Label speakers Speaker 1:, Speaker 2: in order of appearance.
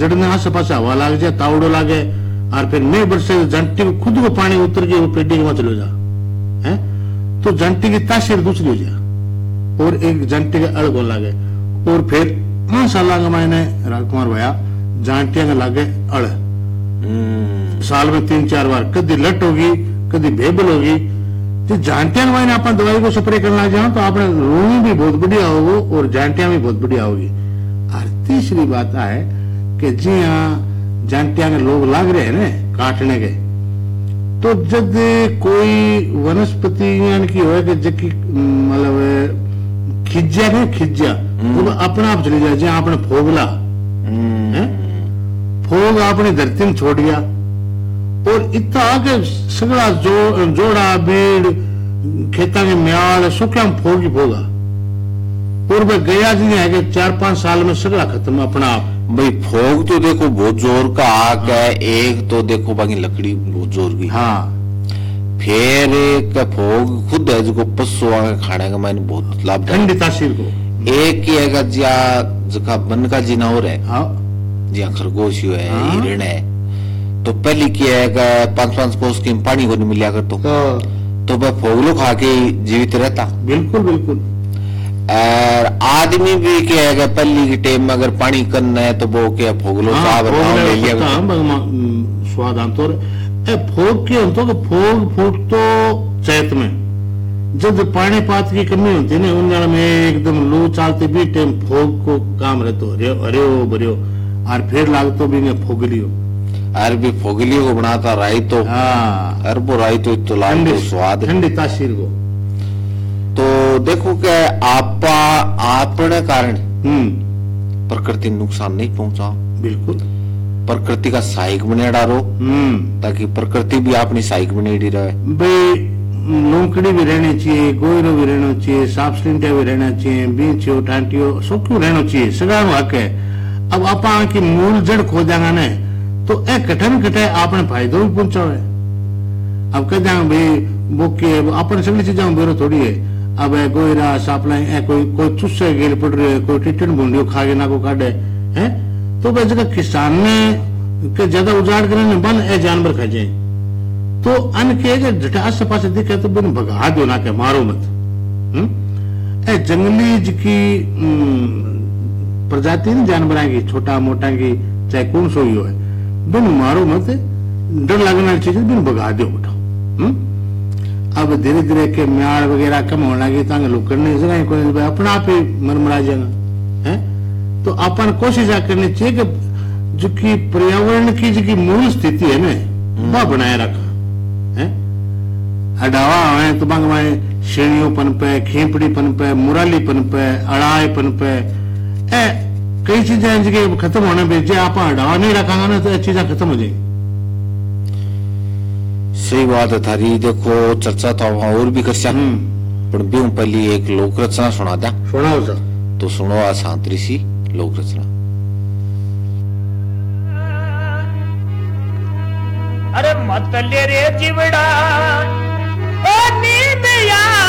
Speaker 1: गड़ने आसे पास हवा लाग जाए, तावड़ो लागे, और फिर नहीं बरसे जंटी को खुद को पानी उतर के वो पेटी के मत चलो जा है, तो जंटी की तासीर दूसरी हो जाए और एक जंटी के अड़ को लागे। और फिर माशाल्लाह का मैंने राजकुमार भैया जांटिया के लागे अड़ साल में 3-4 बार, कभी लट होगी, कभी भेबल होगी। तो जांटिया के मैंने अपन दवाई को स्प्रे करना लग जाओ तो आपने रूम भी बहुत बढ़िया होगा और जांटिया भी बहुत बढ़िया होगी। और तीसरी बात है कि जी हाँ जांटिया के लोग लाग रहे हैं ना काटने के, तो जब कोई वनस्पति की हो कि जबकि मतलब खिज्जा है, खिज्जा वो अपने आप चली जाए, जहाँ आपने फोगला फोग आपने धरती में छोड़ दिया और इतना आगे सगड़ा जोड़ा बीड़ खेता के म्याल सुख्या में फोग ही फोगा और वह गया जी है कि 4-5 साल में सगड़ा खत्म अपना आप।
Speaker 2: भाई फोग तो देखो बहुत जोर का आग है, एक तो देखो बाकी लकड़ी बहुत जोर की।
Speaker 1: हाँ
Speaker 2: फिर एक फोग खुद है जो पशु खाने का मैंने बहुत लाभ
Speaker 1: ठंडी तासीर को।
Speaker 2: एक ही है जगह बन का जिनावर है,
Speaker 1: हाँ
Speaker 2: जहाँ खरगोश है, हिरण है, तो पहली क्या है 5-5 कोस की पानी को नहीं मिला कर तो वह फोगलो खा के जीवित रहता।
Speaker 1: बिल्कुल बिल्कुल।
Speaker 2: और आदमी भी क्या है पहली की टाइम में अगर पानी करना है तो वो क्या फोगलो ले लिया
Speaker 1: स्वाद आमतौर फोग के होता तो फोग फूट तो चैत में जब पानी पात की कमी होती है ना उन में एकदम लू चालते भी टाइम फोग को काम रहते हरियो भरियो और फिर लागतो भी ने फोगलियो
Speaker 2: और भी फोगलियो को बनाता राई तो।
Speaker 1: हाँ
Speaker 2: और वो राई तो तो स्वाद
Speaker 1: ठंडी तासीर को।
Speaker 2: तो देखो क्या आपने कारण प्रकृति नुकसान नहीं पहुंचा, बिल्कुल प्रकृति का सहायक बने डालो ताकि प्रकृति भी अपनी सहायक बने रहे।
Speaker 1: भाई लोंकड़ी भी रहनी चाहिए, गोयरो भी रहना चाहिए, सांप स्लिंटिया भी रहना चाहिए, बींचियो टांटियो सब क्यों रहना चाहिए, सगा हक है। अब आप की मूल जड़ खो जाएगा न तो ए कठन कटे आपने फायदो भी पहुंचा है। अब कह जाए भाई बोके अपन सगली चीजें बेरो थोड़ी है। अब गोयरा सापला कोई चुस्से गेल पड़ रही है, कोई टिटन बूंदियो खा के ना को काटे है, तो वह जगह किसान ने के ज्यादा उजाड़ करने बन ए जानवर खा जाए तो अन के जटा आस पास दिखे तो बिन भगा दो ना के मारो मत। ए जंगली की प्रजाति न जानवर की छोटा मोटा की चाहे कौन सो ही हो है बिन मारो मत, डर लगने वाली चीज बिन भगा दो उठाओ। अब धीरे धीरे के म्याड़ वगैरह कम होने लगी ताकि लोग करने कोई अपना आप ही मरमरा जाएगा है। तो अपन कोशिश करनी चाहिए कि जो कि पर्यावरण की जो मूल स्थिति है ना वह बनाए रखा है। हटावा है तो बांग में श्रेणियों पन पे, खेपड़ी पन पे, मुराली पन पे, अड़ाए पन पे, कई चीजें जिनके खत्म होने पे जो आप हटावा नहीं रखांगा ना तो चीजें खत्म हो जाएंगी।
Speaker 2: सही बात है थारी। देखो चर्चा तो और भी कर पर भी पहली एक लोक रचना सुना था।
Speaker 1: सुनाओ सर।
Speaker 2: तो सुनो आ शांति सी लोक रचना।
Speaker 3: अरे मत ले रे जीवड़ा ओ नींद या